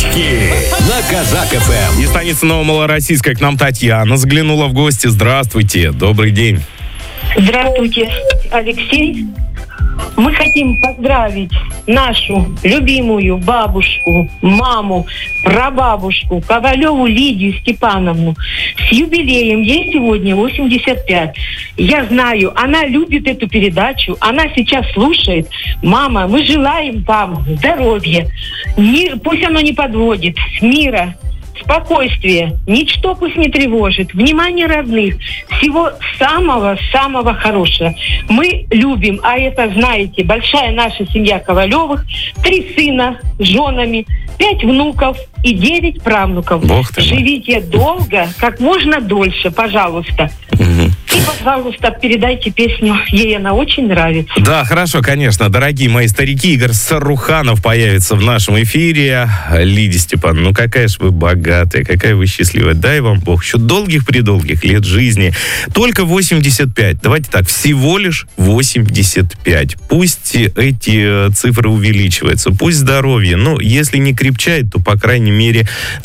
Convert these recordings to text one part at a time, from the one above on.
Подарки на Казак ФМ. Из станицы Новомалороссийска к нам Татьяна заглянула в гости. Здравствуйте, добрый день. Здравствуйте, Алексей. Мы хотим поздравить нашу любимую бабушку, маму, прабабушку Ковалеву Лидию Степановну с юбилеем. Ей сегодня 85. Я знаю, она любит эту передачу, она сейчас слушает. Мама, мы желаем вам здоровья. Пусть оно не подводит, мира, спокойствие, ничто пусть не тревожит, внимание родных, всего самого-самого хорошего. Мы любим, а это, знаете, большая наша семья Ковалевых, 3 сына с женами, 5 внуков и 9 правнуков. Живите долго, как можно дольше, пожалуйста. И, пожалуйста, передайте песню. Ей она очень нравится. Да, хорошо, конечно. Дорогие мои старики, Игорь Саруханов появится в нашем эфире. Лидия Степановна, ну какая же вы богатая, какая вы счастливая. Дай вам Бог еще долгих-предолгих лет жизни. Только 85. Давайте так, всего лишь 85. Пусть эти цифры увеличиваются, пусть здоровье, ну, если не крепчает, то, по крайней мере,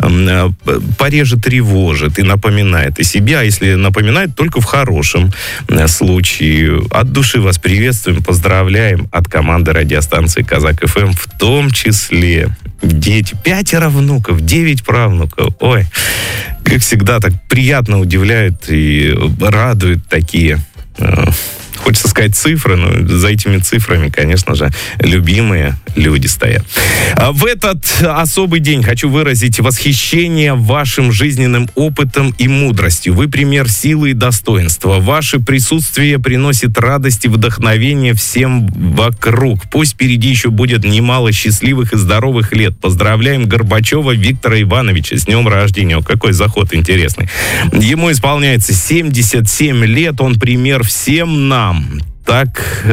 пореже тревожит и напоминает о себе. А если напоминает, только в хорошем случае. От души вас приветствуем, поздравляем от команды радиостанции Казак ФМ, в том числе дети. 5 внуков, 9 правнуков. Ой, как всегда, так приятно удивляют и радуют такие... Хочется сказать цифры, но за этими цифрами, конечно же, любимые люди стоят. В этот особый день хочу выразить восхищение вашим жизненным опытом и мудростью. Вы пример силы и достоинства. Ваше присутствие приносит радость и вдохновение всем вокруг. Пусть впереди еще будет немало счастливых и здоровых лет. Поздравляем Горбачева Виктора Ивановича с днем рождения. О, какой заход интересный. Ему исполняется 77 лет. Он пример всем нам. Так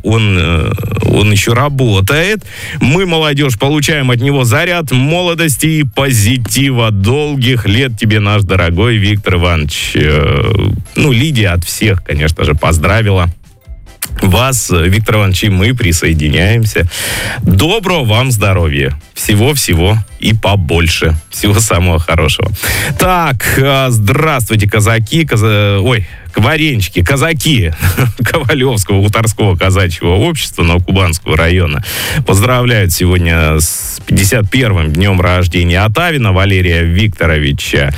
он еще работает. Мы, молодежь, получаем от него заряд молодости и позитива. Долгих лет тебе, наш дорогой Виктор Иванович. Лидия от всех, конечно же, поздравила вас, Виктор Иванович, и мы присоединяемся. Доброго вам здоровья. Всего-всего и побольше. Всего самого хорошего. Так, здравствуйте, казаки. Варенчики, казаки Ковалевского Хуторского казачьего общества Новокубанского района поздравляют сегодня с 51-м днем рождения Атавина Валерия Викторовича.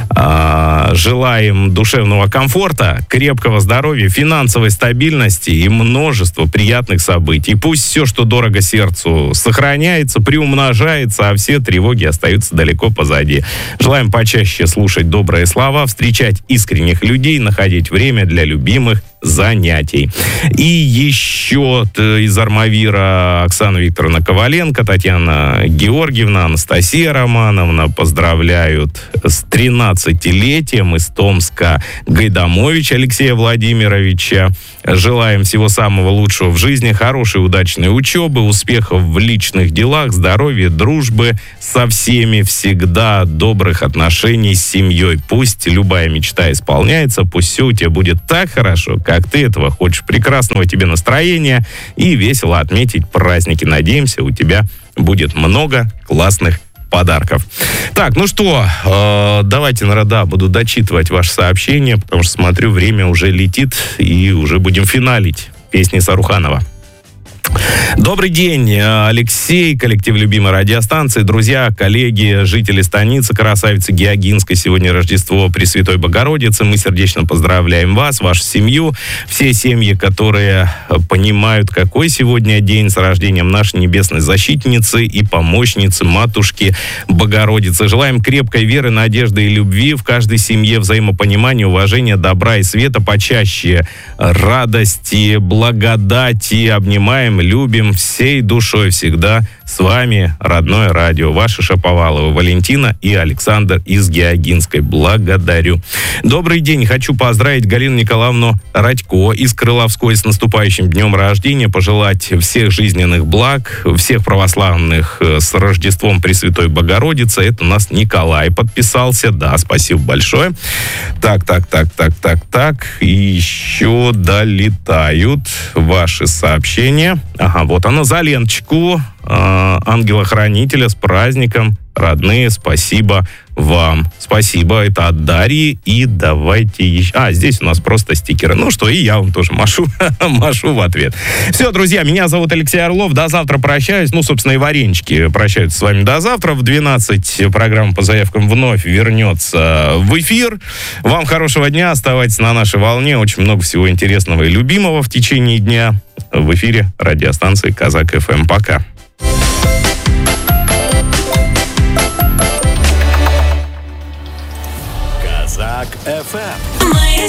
Желаем душевного комфорта, крепкого здоровья, финансовой стабильности и множества приятных событий. Пусть все, что дорого сердцу, сохраняется, приумножается, а все тревоги остаются далеко позади. Желаем почаще слушать добрые слова, встречать искренних людей, находить время для любимых занятий. И еще из Армавира Оксана Викторовна Коваленко, Татьяна Георгиевна, Анастасия Романовна поздравляют с 13-летием. Из Томска Гайдамович Алексея Владимировича. Желаем всего самого лучшего в жизни, хорошей, удачной учебы, успехов в личных делах, здоровья, дружбы со всеми, всегда добрых отношений с семьей. Пусть любая мечта исполняется, пусть все у тебя будет так хорошо, как ты этого хочешь. Прекрасного тебе настроения и весело отметить праздники. Надеемся, у тебя будет много классных подарков. Так, ну что, давайте, наверное, буду дочитывать ваши сообщения, потому что, смотрю, время уже летит, и уже будем финалить песни Саруханова. Добрый день, Алексей, коллектив любимой радиостанции, друзья, коллеги, жители станицы, красавицы Геогинской. Сегодня Рождество Пресвятой Богородицы. Мы сердечно поздравляем вас, вашу семью, все семьи, которые понимают, какой сегодня день, с рождением нашей небесной защитницы и помощницы, матушки Богородицы. Желаем крепкой веры, надежды и любви в каждой семье, взаимопонимания, уважения, добра и света, почаще радости, благодати. Обнимаем, любим всей душой всегда. С вами родное радио. Ваши Шаповаловы Валентина и Александр из Геогинской. Благодарю. Добрый день. Хочу поздравить Галину Николаевну Радько из Крыловской с наступающим днем рождения. Пожелать всех жизненных благ, всех православных с Рождеством Пресвятой Богородицы. Это у нас Николай подписался. Да, спасибо большое. Так. И еще долетают ваши сообщения. Ага, вот оно, за Леночку, ангела-хранителя, с праздником. родные, спасибо вам. Спасибо, это от Дарьи. И давайте еще... здесь у нас просто стикеры. Ну что, и я вам тоже машу в ответ. Все, друзья, меня зовут Алексей Орлов. До завтра прощаюсь. Ну, собственно, и варенчики прощаются с вами до завтра. В 12 программа по заявкам вновь вернется в эфир. Вам хорошего дня. Оставайтесь на нашей волне. Очень много всего интересного и любимого в течение дня. В эфире радиостанции Казак ФМ. Пока. Казак ФМ.